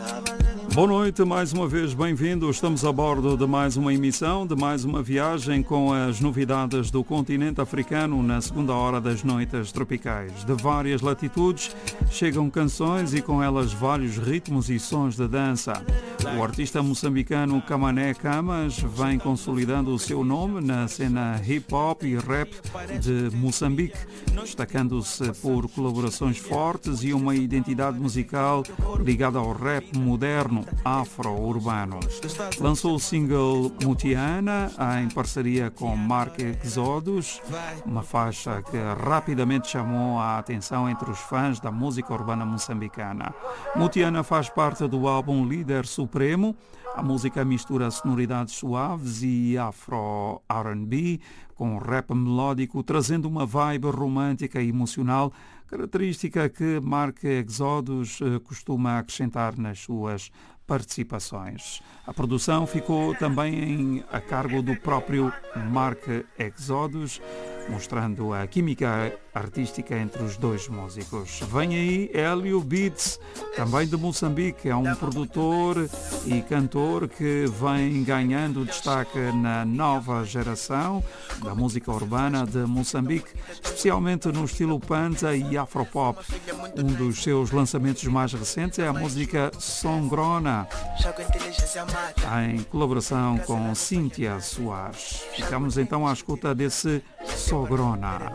Boa noite, mais uma vez bem-vindos. Estamos a bordo de mais uma emissão, de mais uma viagem com as novidades do continente africano na segunda hora das noites tropicais. De várias latitudes chegam canções e com elas vários ritmos e sons de dança. O artista moçambicano Kamané Kamas vem consolidando o seu nome na cena hip-hop e rap de Moçambique, destacando-se por colaborações fortes e uma identidade musical ligada ao rap moderno afro-urbano. Lançou o single Mutiana em parceria com Mark Exodus, uma faixa que rapidamente chamou a atenção entre os fãs da música urbana moçambicana. Mutiana faz parte do álbum Líder Supremo. A música mistura sonoridades suaves e afro-R&B com rap melódico, trazendo uma vibe romântica e emocional, característica que Mark Exodus costuma acrescentar nas suas participações. A produção ficou também a cargo do próprio Mark Exodus, mostrando a química artística entre os dois músicos. Vem aí Hélio Beats, também de Moçambique, é um produtor e cantor que vem ganhando destaque na nova geração da música urbana de Moçambique, especialmente no estilo panza e afropop. Um dos seus lançamentos mais recentes é a música Songrona, em colaboração com Cíntia Soares. Ficamos então à escuta desse Songrona.